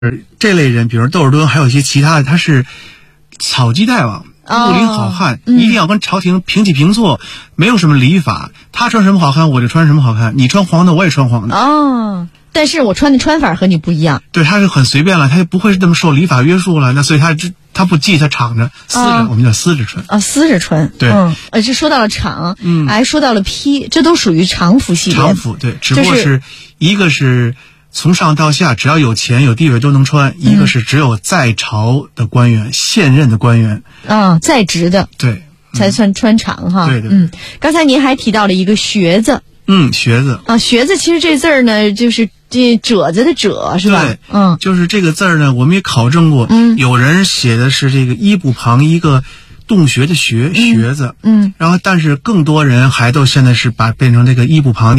这类人，比如窦尔敦，还有一些其他的，他是草鸡大王。绿林好汉，一定要跟朝廷平起平坐，没有什么礼法。他穿什么好看，我就穿什么好看。你穿黄的，我也穿黄的。 哦，但是我穿的穿法和你不一样。 对，他是很随便了，他就不会这么受礼法约束了。那所以他不系，他敞着撕着，我们叫撕着穿。 撕着穿。 对， 这说到了敞，还说到了披，这都属于常服系列。 常服，对，只不过是一个是从上到下，只要有钱有地位都能穿；一个是只有在朝的官员、现任的官员在职的， 对， 才算穿长哈。 对。 刚才您还提到了一个学子， 学子学子其实这字儿呢，就是这褶子的褶是吧？ 对，就是这个字儿呢，我们也考证过，有人写的是这个一部旁一个洞穴的穴子，然后但是更多人还都现在是变成这个一部旁。